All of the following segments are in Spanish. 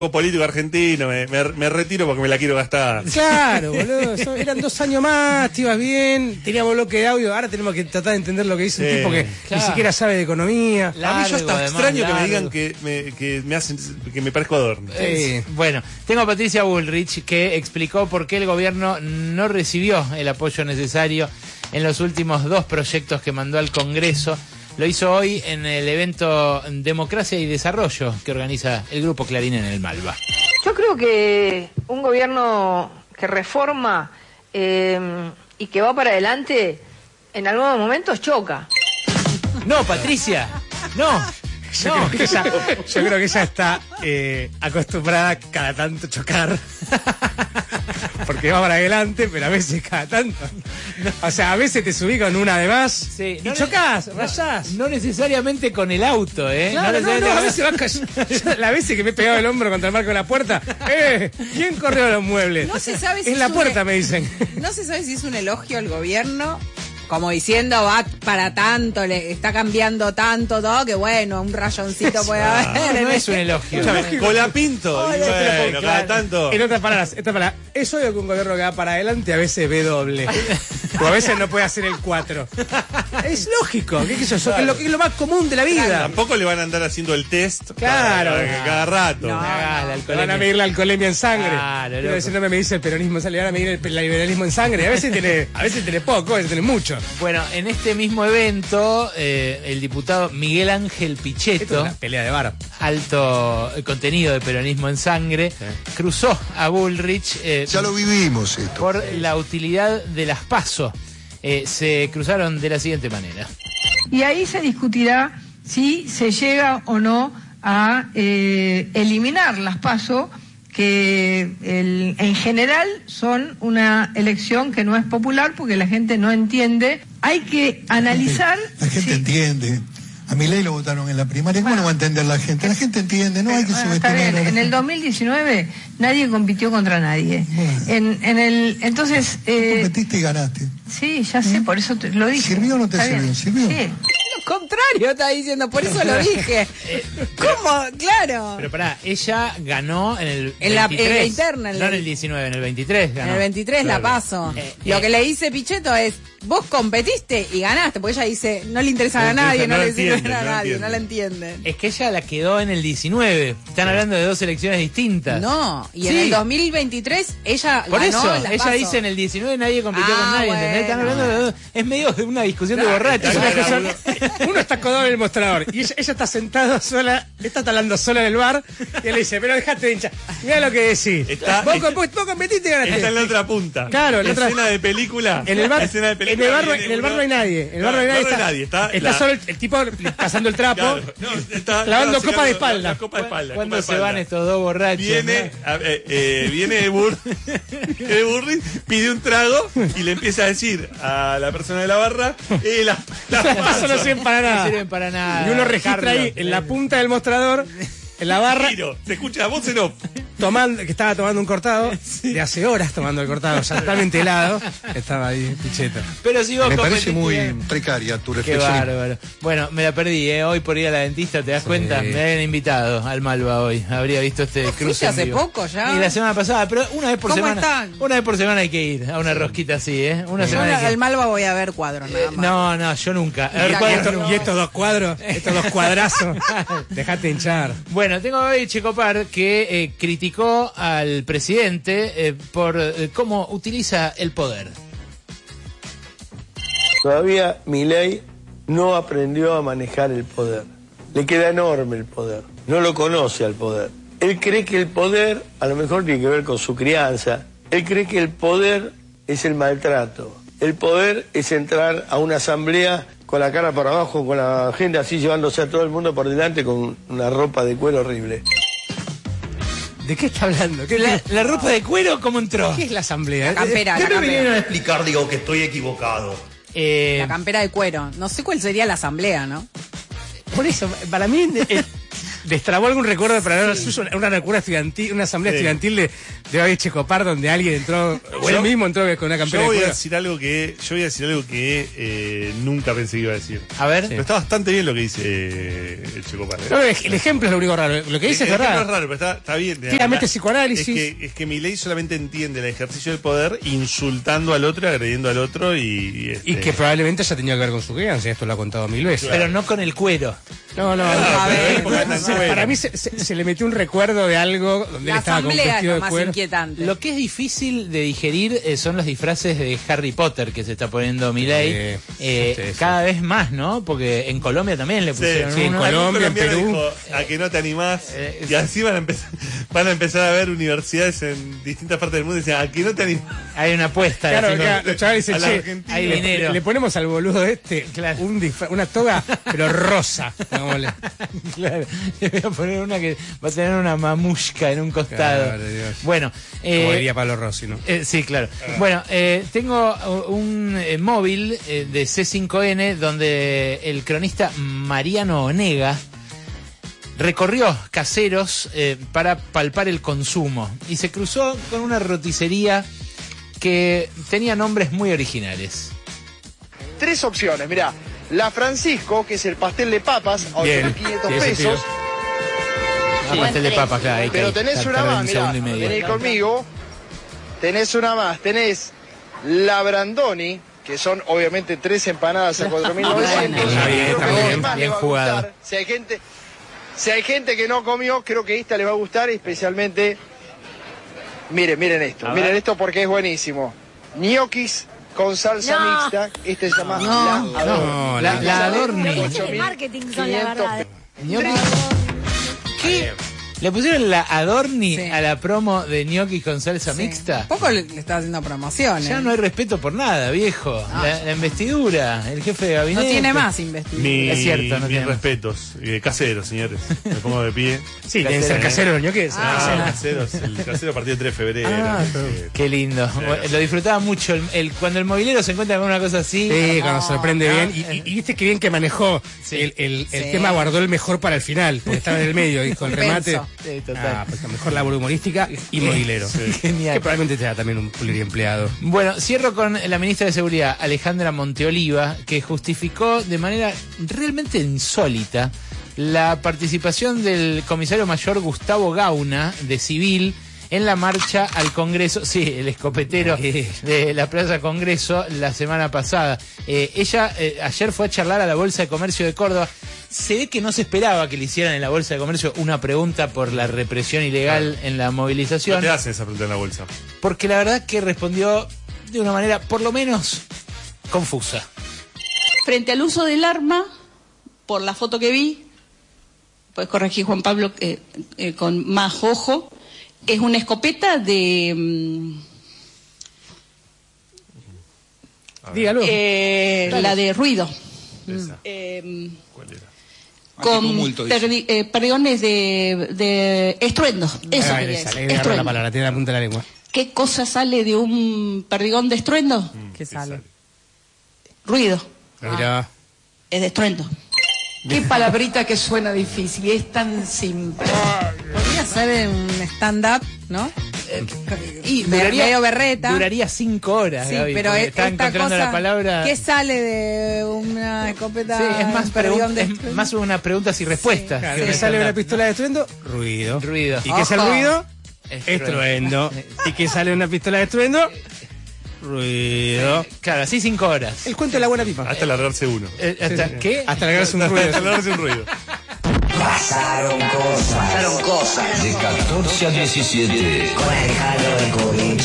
político argentino, me retiro porque me la quiero gastar. Claro, boludo, eran 2 años más, te ibas bien, teníamos bloque de audio, ahora tenemos que tratar de entender lo que dice un tipo que ni siquiera sabe de economía. A mí yo hasta extraño que me digan que me hacen, que me parezco adorno. Bueno, tengo a Patricia Bullrich que explicó por qué el gobierno no recibió el apoyo necesario en los últimos 2 proyectos que mandó al Congreso. Lo hizo hoy en el evento Democracia y Desarrollo que organiza el Grupo Clarín en el Malva. Yo creo que un gobierno que reforma y que va para adelante en algunos momentos choca. No, Patricia, no. Yo creo que ella está acostumbrada cada tanto chocar. Porque va para adelante, pero a veces cada tanto. O sea, a veces te subí con una de más y chocás, rayás. No necesariamente con el auto, ¿eh? Claro, a veces las veces que me he pegado el hombro contra el marco de la puerta, ¿quién corrió los muebles? No se sabe si es la puerta, me dicen. No se sabe si es un elogio al gobierno, como diciendo, va para tanto, le está cambiando tanto, todo, que bueno, un rayoncito puede haber. No es un elogio. Colapinto. Bueno, cada tanto. En otras palabras, es obvio que un gobierno que va para adelante a veces ve doble. O a veces no puede hacer el 4. Es lógico, ¿qué es eso? Claro. Es lo más común de la vida. Claro, tampoco le van a andar haciendo el test cada rato. Van a medir la alcoholemia en sangre. Claro, pero ese no me dice el peronismo, le van a medir el liberalismo en sangre. A veces tiene poco, a veces tiene mucho. Bueno, en este mismo evento, el diputado Miguel Ángel Pichetto, esto es una pelea de bar, alto contenido de peronismo en sangre, cruzó a Bullrich. Ya lo vivimos esto. Por la utilidad de las PASO. Se cruzaron de la siguiente manera. Y ahí se discutirá si se llega o no a eliminar las PASO, que en general son una elección que no es popular porque la gente no entiende. Hay que analizar... La gente entiende. A Milei lo votaron en la primaria. ¿Cómo no va a entender la gente? La gente entiende, no hay que subestimar. En el 2019 nadie compitió contra nadie. Bueno. Entonces... competiste y ganaste. Sí, ya sé, por eso lo dije. ¿Sirvió o no te sirvió? ¿Sirvió? Sí. Lo contrario está diciendo, por eso lo dije. ¿Cómo? Claro. Pero pará, ella ganó en el 23. En la interna. No en el 19, en el 23 ganó. En el 23 la paso. Lo que le dice Pichetto es, vos competiste y ganaste, porque ella dice, no le interesa a nadie, no le sirve a nadie, no la entienden. Es que ella la quedó en el 19. Están hablando de 2 elecciones distintas. No, y en el 2023 ella por ganó eso, la ella PASO. Dice en el 19 nadie compitió con nadie, bueno. ¿entendés? Están hablando de 2. Es medio de una discusión de borrachos. Uno está acodado en el mostrador y ella está sentada sola, está talando sola en el bar y él le dice, pero dejate de hinchar. Mirá lo que decís. Vos competiste y ganaste. Está en la otra punta. Claro, la escena de película. En el bar no hay nadie. En el bar no hay nadie. Está solo el tipo pasando el trapo, clavando copa de espalda. ¿Cuándo se van estos 2 borrachos? Viene Bullrich, pide un trago y le empieza a decir a la persona de la barra, las PASO no sirven para nada. No sirven para nada. Y uno registra ahí en la punta del mostrador, en la barra, se escucha voz en off, que estaba tomando un cortado, de hace horas tomando el cortado, ya totalmente helado, estaba ahí Pichetto. Pero si vos me parece muy precaria tu reflexión. Qué bárbaro. Bueno, me la perdí, hoy por ir a la dentista, ¿te das cuenta? Me habían invitado al Malva hoy, habría visto este cruce. Hace poco ya. Y la semana pasada, pero una vez por semana. Están? Una vez por semana hay que ir a una rosquita así, ¿eh? Al Malva voy a ver cuadros nada más. No, yo nunca. Y estos 2 cuadros, estos 2 cuadrazos, dejate hinchar. Bueno, tengo hoy Checopar que criticó al presidente por cómo utiliza el poder. Todavía Milei no aprendió a manejar el poder. Le queda enorme el poder. No lo conoce al poder. Él cree que el poder, a lo mejor tiene que ver con su crianza, él cree que el poder es el maltrato. El poder es entrar a una asamblea con la cara para abajo, con la gente así llevándose a todo el mundo por delante con una ropa de cuero horrible. ¿De qué está hablando? ¿La ropa de cuero cómo entró? ¿Qué es la asamblea? La campera. ¿Qué me vinieron a explicar? Digo que estoy equivocado. La campera de cuero. No sé cuál sería la asamblea, ¿no? Por eso, para mí... destrabó algún recuerdo para una locura estudiantil, una asamblea estudiantil de Babi Checopar, donde alguien entró, o él mismo entró con una campera. Yo voy de a cuero. decir algo que nunca pensé que iba a decir. A ver. Pero está bastante bien lo que dice el Checopar. No, el ejemplo es lo único raro. Lo que dice es El ejemplo verdad. es raro, pero está bien. Claramente psicoanálisis. Es que Milei solamente entiende el ejercicio del poder insultando al otro, agrediendo al otro y que probablemente haya tenido que ver con su crianza, esto lo ha contado 1000 veces. Pero no con el cuero. No. A ver, Para mí se le metió un recuerdo de algo donde él la estaba con asamblea es vestido lo de más cuero. inquietante. Lo que es difícil de digerir son los disfraces de Harry Potter que se está poniendo Milei. Sí. Cada vez más, ¿no? Porque en Colombia también le pusieron sí, en uno. Colombia, en Perú. Dijo, a que no te animás. Y así van a empezar a ver universidades en distintas partes del mundo y dicen, a que no te animás. Hay una apuesta. Claro, decimos, acá los chavales a dicen, la che, Argentina. hay dinero. le ponemos al boludo Claro. una toga, pero rosa. Pongámosle. Claro, le voy a poner una que va a tener una mamushka en un costado. Claro, Dios. Bueno, Como diría Pablo Rossi, ¿no? sí, claro. Bueno, tengo un móvil de C5N donde el cronista Mariano Onega recorrió caseros para palpar el consumo y se cruzó con una roticería que tenía nombres muy originales. 3 opciones, mirá. La Francisco, que es el pastel de papas, a Bien, 8.500 tiene sentido. pesos. Pastel de papas, claro. Pero tenés una más, mirá. Vení conmigo. Tenés una más. Tenés la Brandoni, que son obviamente 3 empanadas a 4.900. Está bien, está Creo que bien, más le bien va a jugado. gustar. Si hay gente que no comió, creo que esta le va a gustar, especialmente. Miren esto porque es buenísimo. Ñoquis con salsa mixta. Este se llama La Adorni. De marketing son la verdad. ¿Qué? ¿Le pusieron la Adorni Sí. a la promo de gnocchi con salsa Sí. mixta? Poco le está haciendo promoción. Ya no hay respeto por nada, viejo. La investidura, el jefe de gabinete. No tiene más investigación. Es cierto, no mis tiene. respetos. Caseros, señores. Me pongo de pie. Sí, deben ser caseros, ¿no? ¿Qué es? Caseros. El casero a partir del 3 de febrero. Sí. Qué lindo. Bueno, lo disfrutaba mucho. Cuando el movilero se encuentra con una cosa así. Sí, cuando sorprende bien. Y viste que bien que manejó Sí. el Sí. tema, guardó el mejor para el final, porque estaba en el medio, dijo el remate. Suspenso. Sí, total. Pues mejor labor humorística y movilero. Genial. Que probablemente sea también un pluriempleado. Bueno, cierro con la ministra de Seguridad, Alejandra Monteoliva, que justificó de manera realmente insólita la participación del comisario mayor Gustavo Gauna, de Civil, en la marcha al Congreso, sí, el escopetero de la Plaza Congreso la semana pasada. Ella ayer fue a charlar a la Bolsa de Comercio de Córdoba. Se ve que no se esperaba que le hicieran en la Bolsa de Comercio una pregunta por la represión ilegal en la movilización. No te hacen esa pregunta en la bolsa. Porque la verdad que respondió de una manera, por lo menos, confusa. Frente al uso del arma, por la foto que vi, puedes corregir Juan Pablo con más ojo, es una escopeta de Dígalo. la de ruido. Esa. ¿Cuál era? Con perdigones de estruendo. Eso quería decir, la estruendo. palabra, tiene la punta de la lengua. ¿Qué cosa sale de un perdigón de estruendo? ¿Qué sale? Ruido. Mirá. Es de estruendo. Qué palabrita que suena difícil y es tan simple. Podría ser en un stand-up, ¿no? Y medio berreta. Duraría 5 horas, Sí, Gaby, pero porque esta está encontrando cosa, la palabra. ¿qué sale de una escopeta? Sí, es más, perdigón de es más una preguntas y respuestas. Claro, que ¿qué un sale de una stand-up. pistola de estruendo? Ruido. Ruido. ¿Y qué es el Ojo. ruido? Estruendo. Estruendo. ¿Y qué sale de una pistola de estruendo? Ruido. Claro, así 5 horas. El cuento de la buena pipa. Hasta largarse uno. ¿Hasta qué? Hasta largarse un ruido. Hasta largarse un ruido. Pasaron cosas. De 14 a 17. Con Alejandro Berkovich.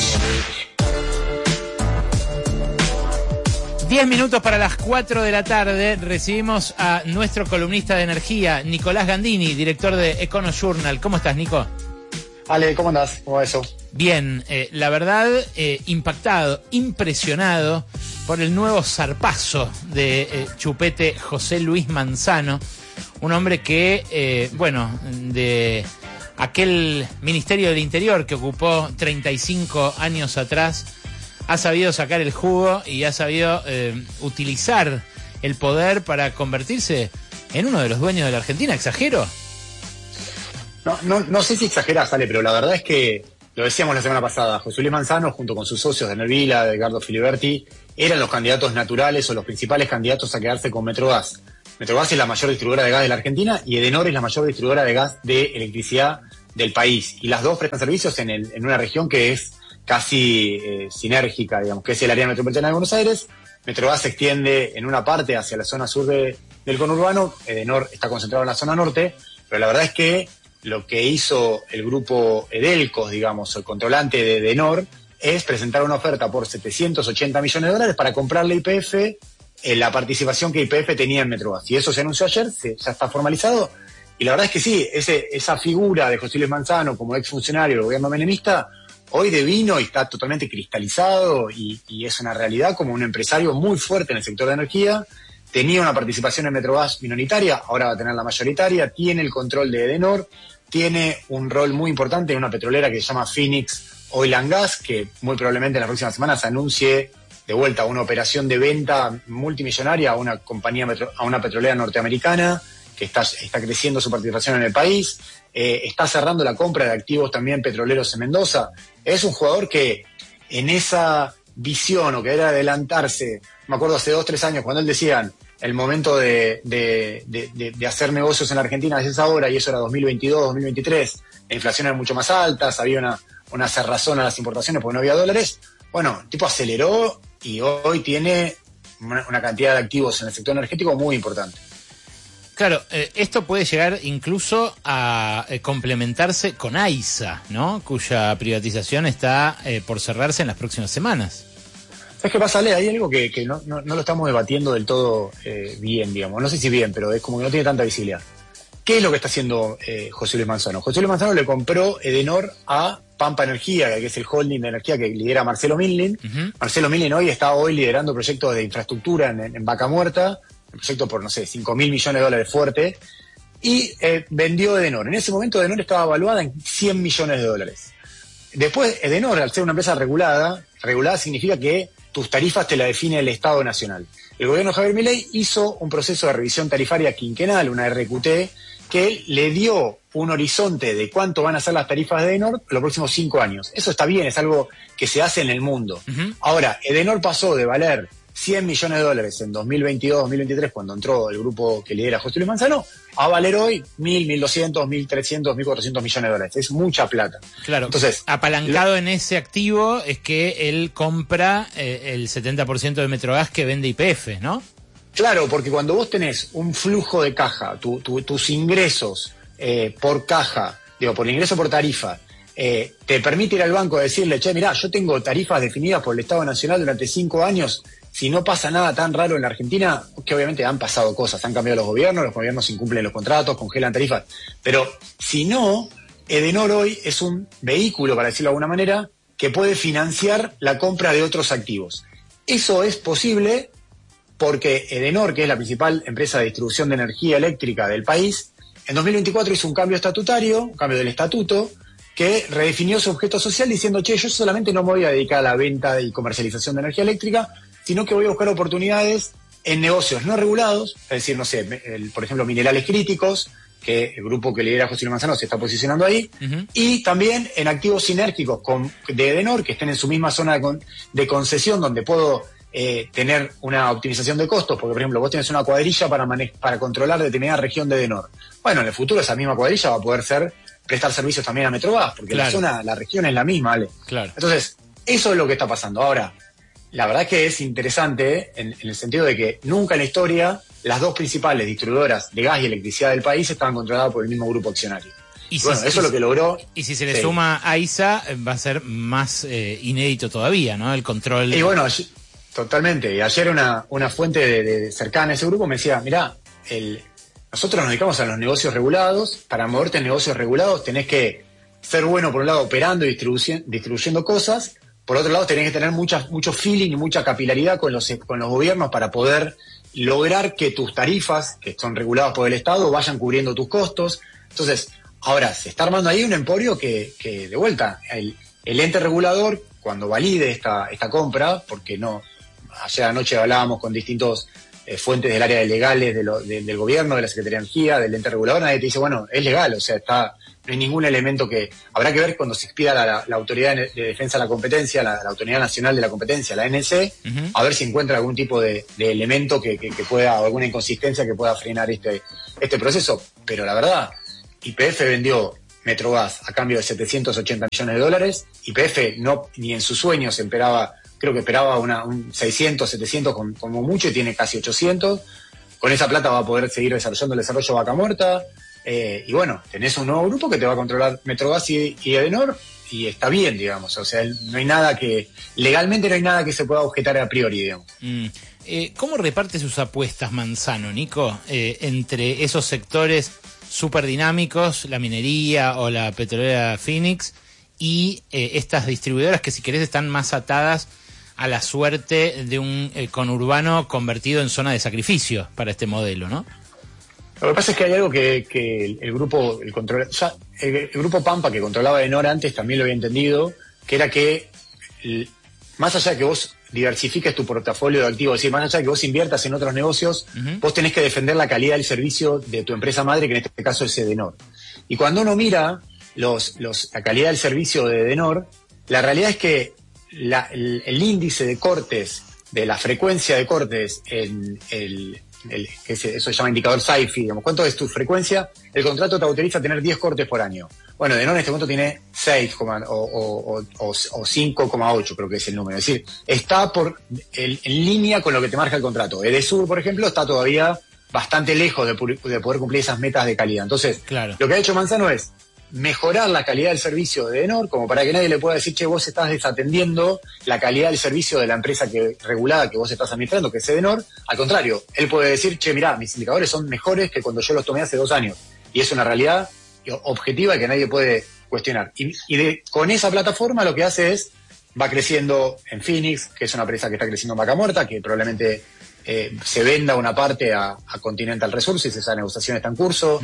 10 minutos para las 4 de la tarde. Recibimos a nuestro columnista de energía, Nicolás Gandini, director de Econojournal. ¿Cómo estás, Nico? Ale, ¿cómo andás? ¿Cómo va eso? Bien, la verdad, impactado, impresionado por el nuevo zarpazo de Chupete José Luis Manzano, un hombre que, de aquel Ministerio del Interior que ocupó 35 años atrás, ha sabido sacar el jugo y ha sabido utilizar el poder para convertirse en uno de los dueños de la Argentina. ¿Exagero? No sé si exagerás, Ale, pero la verdad es que, lo decíamos la semana pasada, José Luis Manzano, junto con sus socios de Nervila, de Edgardo Filiberti, eran los candidatos naturales o los principales candidatos a quedarse con Metrogas. Metrogas es la mayor distribuidora de gas de la Argentina y Edenor es la mayor distribuidora de gas de electricidad del país. Y las dos prestan servicios en una región que es casi sinérgica, digamos, que es el área metropolitana de Buenos Aires. Metrogas se extiende en una parte hacia la zona sur del conurbano, Edenor está concentrado en la zona norte, pero la verdad es que lo que hizo el grupo Edelcos, digamos, el controlante de Edenor, es presentar una oferta por 780 millones de dólares para comprarle a YPF la participación que YPF tenía en Metrogas. Y eso se anunció ayer, ya está formalizado. Y la verdad es que sí, esa figura de José Luis Manzano como exfuncionario del gobierno menemista, hoy devino y está totalmente cristalizado y es una realidad como un empresario muy fuerte en el sector de energía. Tenía una participación en Metrogas minoritaria, ahora va a tener la mayoritaria, tiene el control de Edenor, tiene un rol muy importante en una petrolera que se llama Phoenix Oil and Gas, que muy probablemente en las próximas semanas anuncie de vuelta una operación de venta multimillonaria a una compañía, a una petrolera norteamericana que está creciendo su participación en el país, está cerrando la compra de activos también petroleros en Mendoza. Es un jugador que en esa visión o que era adelantarse, me acuerdo hace 2-3 años cuando él decían el momento de hacer negocios en la Argentina es ahora, y eso era 2022, 2023, la inflación era mucho más alta, había una cerrazón a las importaciones porque no había dólares. Bueno, el tipo aceleró y hoy tiene una cantidad de activos en el sector energético muy importante. Claro, esto puede llegar incluso a complementarse con AISA, ¿no? Cuya privatización está por cerrarse en las próximas semanas. ¿Sabes qué pasa, Ale? Hay algo que no lo estamos debatiendo del todo bien, digamos. No sé si bien, pero es como que no tiene tanta visibilidad. ¿Qué es lo que está haciendo José Luis Manzano? José Luis Manzano le compró Edenor a Pampa Energía, que es el holding de energía que lidera Marcelo Milling. Uh-huh. Marcelo Milling está liderando proyectos de infraestructura en Vaca Muerta, un proyecto por, no sé, 5.000 millones de dólares fuerte, y vendió Edenor. En ese momento Edenor estaba evaluada en 100 millones de dólares. Después, Edenor, al ser una empresa regulada significa que tus tarifas te la define el Estado Nacional. El gobierno de Javier Milei hizo un proceso de revisión tarifaria quinquenal, una RQT, que le dio un horizonte de cuánto van a ser las tarifas de Edenor los próximos 5 años. Eso está bien, es algo que se hace en el mundo. Uh-huh. Ahora, Edenor pasó de valer 100 millones de dólares en 2022, 2023, cuando entró el grupo que lidera José Luis Manzano, a valer hoy 1.000, 1.200, 1.300, 1.400 millones de dólares. Es mucha plata. Claro, entonces, apalancado en ese activo es que él compra el 70% de Metrogas que vende YPF, ¿no? Claro, porque cuando vos tenés un flujo de caja, tus ingresos por caja, por ingreso por tarifa, te permite ir al banco y decirle, che, mirá, yo tengo tarifas definidas por el Estado Nacional durante 5 años, si no pasa nada tan raro en la Argentina, que obviamente han pasado cosas, han cambiado los gobiernos incumplen los contratos, congelan tarifas, pero si no, Edenor hoy es un vehículo, para decirlo de alguna manera, que puede financiar la compra de otros activos. Eso es posible porque Edenor, que es la principal empresa de distribución de energía eléctrica del país, en 2024 hizo un cambio estatutario, un cambio del estatuto, que redefinió su objeto social diciendo, che, yo solamente no me voy a dedicar a la venta y comercialización de energía eléctrica, sino que voy a buscar oportunidades en negocios no regulados, es decir, no sé, por ejemplo, minerales críticos, que el grupo que lidera José Luis Manzano se está posicionando ahí, uh-huh. Y también en activos sinérgicos de Edenor, que estén en su misma zona de concesión, donde puedo tener una optimización de costos, porque por ejemplo vos tenés una cuadrilla para controlar determinada región de Edenor. Bueno, en el futuro esa misma cuadrilla va a poder prestar servicios también a Metrogas, porque claro. La región es la misma, ¿vale? Claro. Entonces, eso es lo que está pasando. Ahora, la verdad es que es interesante en el sentido de que nunca en la historia las dos principales distribuidoras de gas y electricidad del país estaban controladas por el mismo grupo accionario. Y bueno, eso es lo que logró. Y si se le suma AISA, va a ser más inédito todavía, ¿no? El control. Y bueno, totalmente. Y ayer una fuente de cercana a ese grupo me decía, mirá, nosotros nos dedicamos a los negocios regulados. Para moverte en negocios regulados tenés que ser bueno, por un lado, operando y distribuyendo cosas. Por otro lado, tenés que tener mucho feeling y mucha capilaridad con los gobiernos para poder lograr que tus tarifas, que son reguladas por el Estado, vayan cubriendo tus costos. Entonces, ahora se está armando ahí un emporio que de vuelta, el ente regulador, cuando valide esta compra, porque no, ayer anoche hablábamos con distintos fuentes del área de legales del gobierno, de la Secretaría de Energía, del ente regulador, nadie te dice, bueno, es legal, o sea, está hay ningún elemento que... Habrá que ver cuando se expida la Autoridad de Defensa de la Competencia, la Autoridad Nacional de la Competencia, la ANC, a ver si encuentra algún tipo de elemento que pueda, o alguna inconsistencia que pueda frenar este proceso. Pero la verdad, YPF vendió Metrogas a cambio de $780 millones. YPF no, ni en sus sueños creo que esperaba un 600, 700 como mucho, y tiene casi 800. Con esa plata va a poder seguir desarrollando el desarrollo Vaca Muerta. Y bueno, tenés un nuevo grupo que te va a controlar Metrogas y Edenor, y está bien, digamos. O sea, no hay nada legalmente no hay nada que se pueda objetar a priori, digamos. ¿Cómo reparte sus apuestas Manzano, Nico, entre esos sectores súper dinámicos, la minería o la petrolera Phoenix, y estas distribuidoras que, si querés, están más atadas a la suerte de un conurbano convertido en zona de sacrificio para este modelo, ¿no? Lo que pasa es que hay algo que el grupo Pampa, que controlaba Edenor antes, también lo había entendido, que era que más allá de que vos diversifiques tu portafolio de activos, es decir, más allá de que vos inviertas en otros negocios, vos tenés que defender la calidad del servicio de tu empresa madre, que en este caso es Edenor. Y cuando uno mira la calidad del servicio de Edenor, la realidad es que el índice de cortes, de la frecuencia de cortes eso se llama indicador SAIFI, digamos, ¿cuánto es tu frecuencia? El contrato te autoriza a tener 10 cortes por año. Bueno, Edenor en este momento tiene 6 o 5,8, creo que es el número. Es decir, está en línea con lo que te marca el contrato. Edesur, por ejemplo, está todavía bastante lejos de poder cumplir esas metas de calidad. Entonces, lo que ha hecho Manzano es mejorar la calidad del servicio de Edenor, como para que nadie le pueda decir, che, vos estás desatendiendo la calidad del servicio de la empresa regulada que vos estás administrando, que es Edenor. Al contrario, él puede decir, che, mirá, mis indicadores son mejores que cuando yo los tomé hace 2 años. Y es una realidad objetiva que nadie puede cuestionar. Con esa plataforma lo que hace es, va creciendo en Phoenix, que es una empresa que está creciendo en Vaca Muerta, que probablemente se venda una parte a Continental Resources, esa negociación está en curso.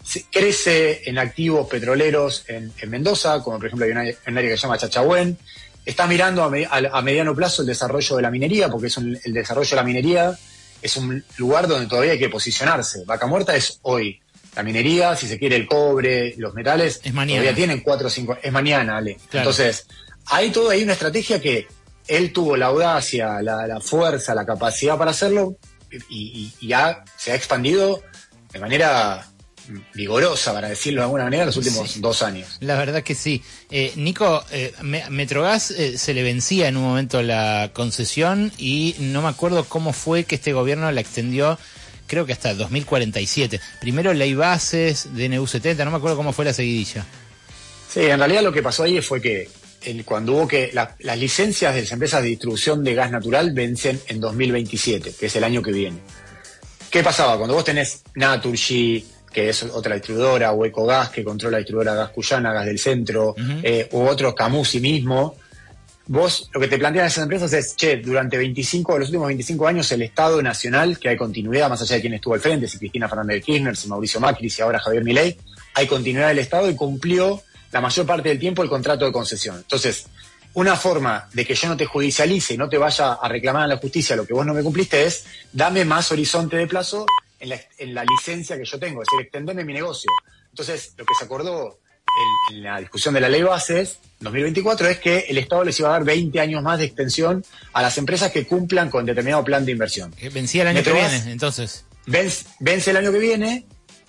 Crece en activos petroleros en Mendoza, como por ejemplo hay un área que se llama Chachahuén. Está mirando a mediano plazo el desarrollo de la minería, porque el desarrollo de la minería es un lugar donde todavía hay que posicionarse. Vaca Muerta es hoy. La minería, si se quiere, el cobre, los metales, es mañana. Todavía tienen 4 o 5... Es mañana, Ale. Claro. Entonces, hay una estrategia que él tuvo la audacia, la fuerza, la capacidad para hacerlo, y ya se ha expandido de manera vigorosa, para decirlo de alguna manera, en los últimos 2 años. La verdad que sí. Nico, Metrogas se le vencía en un momento la concesión, y no me acuerdo cómo fue que este gobierno la extendió, creo que hasta 2047. Primero Ley Bases, DNU 70, no me acuerdo cómo fue la seguidilla. Sí, en realidad lo que pasó ahí fue que cuando hubo que las licencias de las empresas de distribución de gas natural vencen en 2027, que es el año que viene. ¿Qué pasaba? Cuando vos tenés Naturgy, que es otra distribuidora, o Ecogas, que controla la distribuidora Gas Cuyana, Gas del Centro, u otro, Camusi mismo, vos lo que te plantean esas empresas es, che, durante los últimos 25 años el Estado Nacional, que hay continuidad, más allá de quién estuvo al frente, si Cristina Fernández de Kirchner, si Mauricio Macri, si ahora Javier Milei, hay continuidad del Estado y cumplió la mayor parte del tiempo el contrato de concesión. Entonces, una forma de que yo no te judicialice y no te vaya a reclamar a la justicia lo que vos no me cumpliste es, dame más horizonte de plazo en la licencia que yo tengo, es decir, extendeme mi negocio. Entonces, lo que se acordó en la discusión de la Ley Bases 2024 es que el Estado les iba a dar 20 años más de extensión a las empresas que cumplan con determinado plan de inversión. Vencía el año que viene, entonces. Vence el año que viene.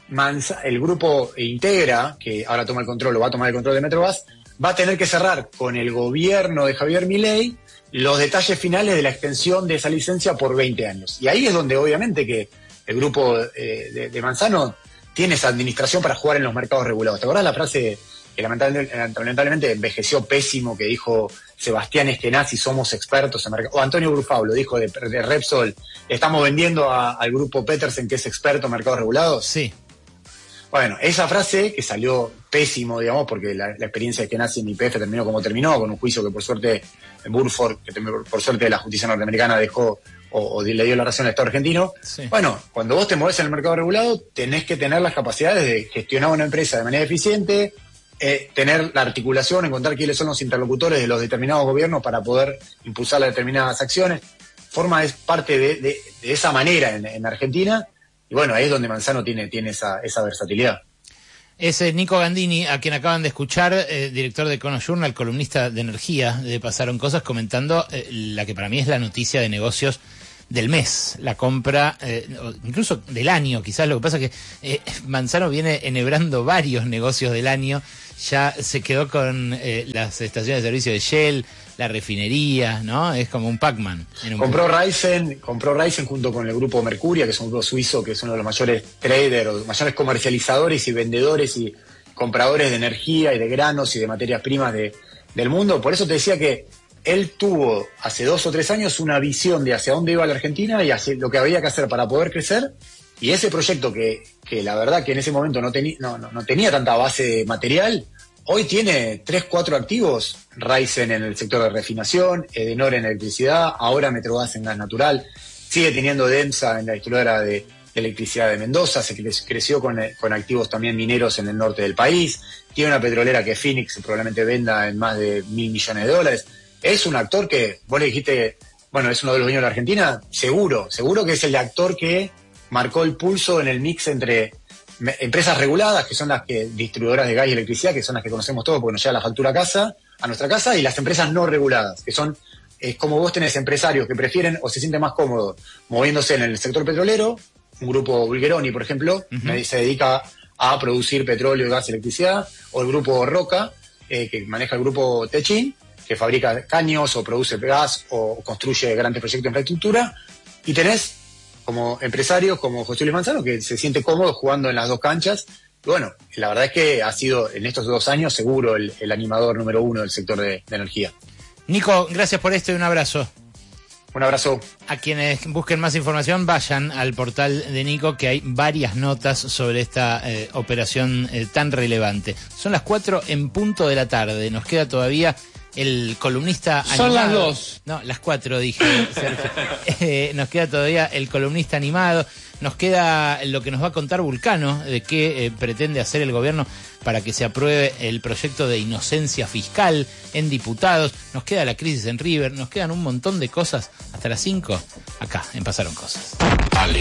El grupo Integra, que ahora toma el control o va a tomar el control de Metrogas, va a tener que cerrar con el gobierno de Javier Milei los detalles finales de la extensión de esa licencia por 20 años. Y ahí es donde obviamente que el grupo de Manzano tiene esa administración para jugar en los mercados regulados. ¿Te acordás la frase que lamentablemente envejeció pésimo, que dijo Sebastián Eskenazi, somos expertos en mercado? O Antonio Brufau lo dijo de Repsol, estamos vendiendo al grupo Petersen, que es experto en mercados regulados. Sí. Bueno, esa frase que salió pésimo, digamos, porque la experiencia de Eskenazi en YPF terminó como terminó, con un juicio que por suerte Burford, que por suerte la justicia norteamericana dejó o le dio la razón al Estado argentino. Sí. Bueno, cuando vos te movés en el mercado regulado, tenés que tener las capacidades de gestionar una empresa de manera eficiente, tener la articulación, encontrar quiénes son los interlocutores de los determinados gobiernos para poder impulsar las determinadas acciones. Es parte de esa manera en Argentina. Y bueno, ahí es donde Manzano tiene esa versatilidad. Es Nico Gandini, a quien acaban de escuchar, director de Econojournal, columnista de energía de Pasaron Cosas, comentando la que para mí es la noticia de negocios del mes, la compra, incluso del año. Quizás lo que pasa es que Manzano viene enhebrando varios negocios del año. Ya se quedó con las estaciones de servicio de Shell, la refinería, ¿no? Es como un Pac-Man. Compró Raizen junto con el grupo Mercuria, que es un grupo suizo, que es uno de los mayores traders, los mayores comercializadores y vendedores y compradores de energía y de granos y de materias primas del mundo. Por eso te decía que él tuvo hace 2 o 3 años una visión de hacia dónde iba la Argentina y hacia lo que había que hacer para poder crecer. Y ese proyecto que la verdad que en ese momento no tenía tanta base material, hoy tiene 3-4 activos: Raizen en el sector de refinación, Edenor en electricidad, ahora Metrogas en gas natural, sigue teniendo Demsa en la distribuidora de electricidad de Mendoza, se creció con activos también mineros en el norte del país, tiene una petrolera que Phoenix probablemente venda en más de $1.000 millones. Es un actor que, vos le dijiste, bueno, es uno de los dueños de la Argentina, seguro que es el actor que marcó el pulso en el mix entre empresas reguladas, que son las que distribuidoras de gas y electricidad, que son las que conocemos todos porque nos llega la factura a nuestra casa, y las empresas no reguladas, que son, es como vos tenés empresarios que prefieren o se sienten más cómodos moviéndose en el sector petrolero. Un grupo Bulgeroni, por ejemplo, se dedica a producir petróleo, gas y electricidad, o el grupo Roca, que maneja el grupo Techin, que fabrica caños o produce gas o construye grandes proyectos de infraestructura, y tenés como empresarios como José Luis Manzano, que se siente cómodo jugando en las dos canchas. Y bueno, la verdad es que ha sido en estos 2 años seguro el animador número 1 del sector de energía. Nico, gracias por esto y un abrazo. Un abrazo. A quienes busquen más información, vayan al portal de Nico, que hay varias notas sobre esta operación tan relevante. Son las 4 en punto de la tarde. Nos queda todavía el columnista animado. Son las 2. No, las 4 dije, Sergio. Nos queda todavía el columnista animado. Nos queda lo que nos va a contar Vulcano, de qué pretende hacer el gobierno para que se apruebe el proyecto de inocencia fiscal en diputados. Nos queda la crisis en River, nos quedan un montón de cosas hasta las 5, acá en Pasaron Cosas.